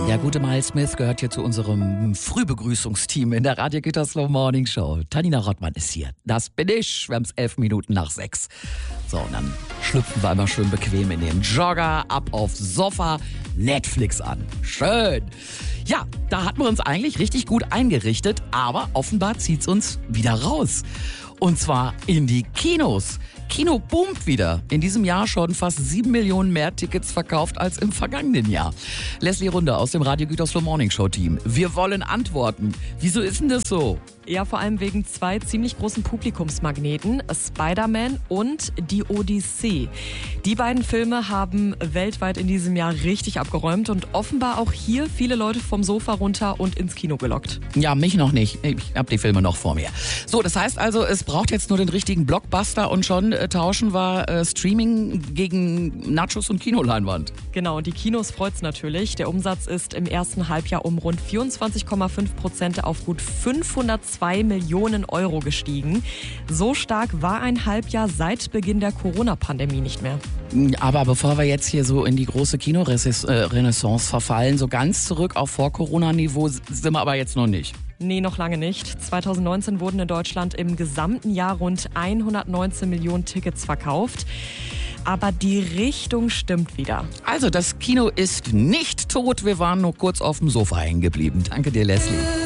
Der gute Miles Smith gehört hier zu unserem Frühbegrüßungsteam in der Radio Gütersloh Morning Show. Tanina Rottmann ist hier. Das bin ich. Wir haben es 11 Minuten nach 6. So, und dann schlüpfen wir einmal schön bequem in den Jogger, ab aufs Sofa, Netflix an. Schön. Ja, da hatten wir uns eigentlich richtig gut eingerichtet, aber offenbar zieht's uns wieder raus. Und zwar in die Kinos. Kino boomt wieder. In diesem Jahr schon fast 7 Millionen mehr Tickets verkauft als im vergangenen Jahr. Leslie Runde aus dem Radio Gütersloh Morning Show Team. Wir wollen antworten. Wieso ist denn das so? Ja, vor allem wegen 2 ziemlich großen Publikumsmagneten, Spider-Man und Die Odyssee. Die beiden Filme haben weltweit in diesem Jahr richtig abgeräumt und offenbar auch hier viele Leute vom Sofa runter und ins Kino gelockt. Ja, mich noch nicht. Ich habe die Filme noch vor mir. So, das heißt also, es braucht jetzt nur den richtigen Blockbuster und schon tauschen wir Streaming gegen Nachos und Kinoleinwand. Genau, und die Kinos freut's natürlich. Der Umsatz ist im ersten Halbjahr um rund 24,5% auf gut 502 Millionen Euro gestiegen. So stark war ein Halbjahr seit Beginn der Corona-Pandemie nicht mehr. Aber bevor wir jetzt hier so in die große Kinorenaissance verfallen, so ganz zurück auf Vor-Corona-Niveau sind wir aber jetzt noch nicht. Nee, noch lange nicht. 2019 wurden in Deutschland im gesamten Jahr rund 119 Millionen Tickets verkauft. Aber die Richtung stimmt wieder. Also, das Kino ist nicht tot. Wir waren nur kurz auf dem Sofa hängen geblieben. Danke dir, Leslie.